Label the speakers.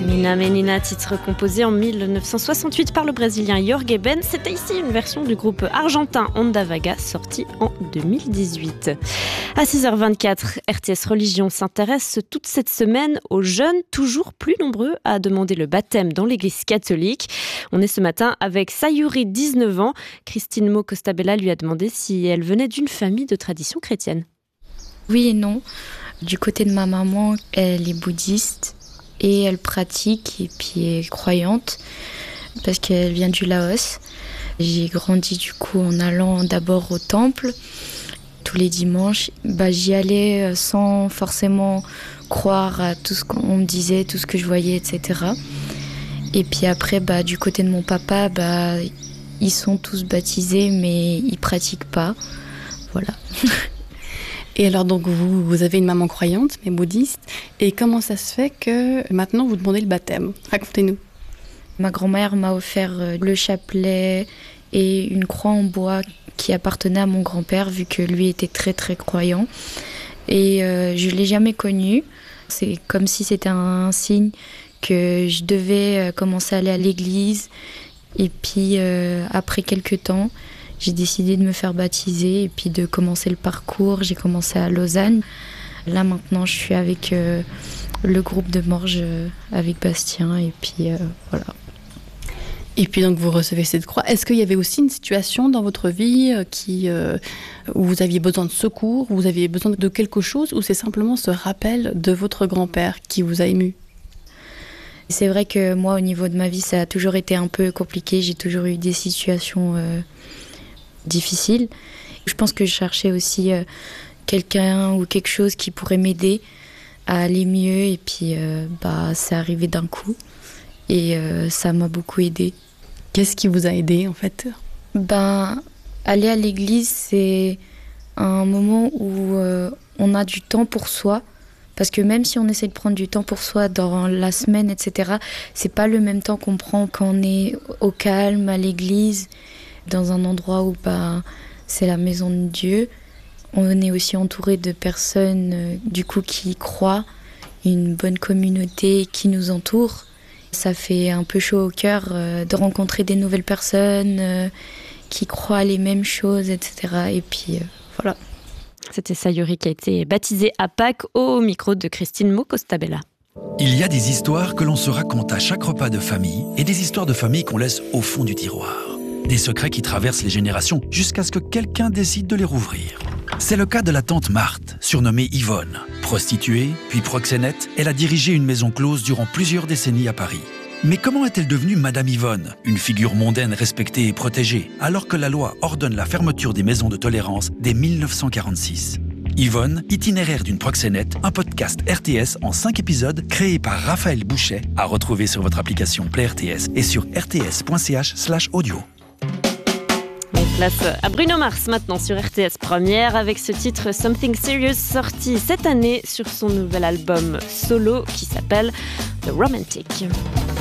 Speaker 1: Nina Menina, titre composé en 1968 par le Brésilien Jorge Ben. C'était ici une version du groupe argentin Onda Vaga, sortie en 2018. À 6h24, RTS Religion s'intéresse toute cette semaine aux jeunes toujours plus nombreux à demander le baptême dans l'église catholique. On est ce matin avec Sayuri, 19 ans. Christine Mo Costabella lui a demandé si elle venait d'une famille de tradition chrétienne.
Speaker 2: Oui et non. Du côté de ma maman, elle est bouddhiste et elle pratique et puis est croyante parce qu'elle vient du Laos. J'ai grandi du coup en allant d'abord au temple tous les dimanches. J'y allais sans forcément croire à tout ce qu'on me disait, tout ce que je voyais, etc. Et puis après, du côté de mon papa, ils sont tous baptisés mais ils pratiquent pas. Voilà.
Speaker 3: Et alors donc vous avez une maman croyante mais bouddhiste, et comment ça se fait que maintenant vous demandez le baptême ? Racontez-nous.
Speaker 2: Ma grand-mère m'a offert le chapelet et une croix en bois qui appartenait à mon grand-père vu que lui était très très croyant, et je l'ai jamais connu. C'est comme si c'était un signe que je devais commencer à aller à l'église, et puis après quelques temps j'ai décidé de me faire baptiser et puis de commencer le parcours. J'ai commencé à Lausanne. Là maintenant je suis avec le groupe de Morges avec Bastien, et puis voilà.
Speaker 3: Et puis donc vous recevez cette croix. Est-ce qu'il y avait aussi une situation dans votre vie où vous aviez besoin de secours, où vous aviez besoin de quelque chose, ou c'est simplement ce rappel de votre grand-père qui vous a ému ?
Speaker 2: C'est vrai que moi, au niveau de ma vie, ça a toujours été un peu compliqué. J'ai toujours eu des situations difficiles. Je pense que je cherchais aussi quelqu'un ou quelque chose qui pourrait m'aider à aller mieux. Et puis, c'est arrivé d'un coup. Et ça m'a beaucoup aidée.
Speaker 3: Qu'est-ce qui vous a aidé, en fait ?
Speaker 2: Aller à l'église, c'est un moment où on a du temps pour soi. Parce que même si on essaie de prendre du temps pour soi dans la semaine, etc., c'est pas le même temps qu'on prend quand on est au calme, à l'église, dans un endroit où c'est la maison de Dieu. On est aussi entouré de personnes du coup qui croient, une bonne communauté qui nous entoure. Ça fait un peu chaud au cœur de rencontrer des nouvelles personnes qui croient les mêmes choses, etc. Et puis voilà.
Speaker 1: C'était Sayuri qui a été baptisée à Pâques au micro de Christine Mo Costabella.
Speaker 4: Il y a des histoires que l'on se raconte à chaque repas de famille et des histoires de famille qu'on laisse au fond du tiroir. Des secrets qui traversent les générations jusqu'à ce que quelqu'un décide de les rouvrir. C'est le cas de la tante Marthe, surnommée Yvonne. Prostituée, puis proxénète, elle a dirigé une maison close durant plusieurs décennies à Paris. Mais comment est-elle devenue Madame Yvonne, une figure mondaine respectée et protégée, alors que la loi ordonne la fermeture des maisons de tolérance dès 1946 ? Yvonne, itinéraire d'une proxénète, un podcast RTS en 5 épisodes créé par Raphaël Bouchet, à retrouver sur votre application Play RTS et sur rts.ch/audio.
Speaker 1: Place à Bruno Mars maintenant sur RTS Première avec ce titre Something Serious sorti cette année sur son nouvel album solo qui s'appelle The Romantic.